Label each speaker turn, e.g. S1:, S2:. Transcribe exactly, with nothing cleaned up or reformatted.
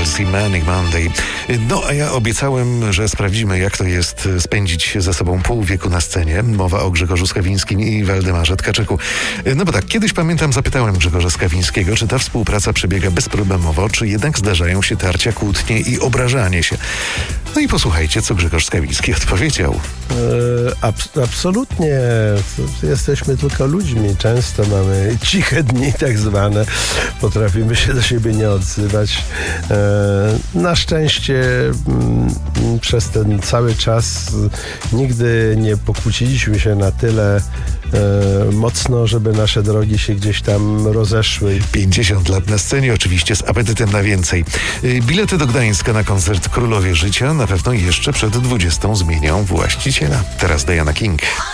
S1: Chelsea, Manic Monday. No, a ja obiecałem, że sprawdzimy, jak to jest spędzić ze sobą pół wieku na scenie. Mowa o Grzegorzu Skawińskim i Waldemarze Tkaczyku. No bo tak, kiedyś pamiętam, zapytałem Grzegorza Skawińskiego, czy ta współpraca przebiega bezproblemowo, czy jednak zdarzają się tarcia, kłótnie i obrażanie się. No i posłuchajcie, co Grzegorz Skawiński odpowiedział.
S2: E, ab- absolutnie. Jesteśmy tylko ludźmi. Często mamy ciche dni tak zwane. Potrafimy się do siebie nie odzywać. E, na szczęście m, przez ten cały czas nigdy nie pokłóciliśmy się na tyle e, mocno, żeby nasze drogi się gdzieś tam rozeszły.
S1: pięćdziesiąt lat na scenie, oczywiście z apetytem na więcej. Bilety do Gdańska na koncert Królowie Życia na pewno jeszcze przed dwudziestą zmienią właściciela. Teraz Diana King.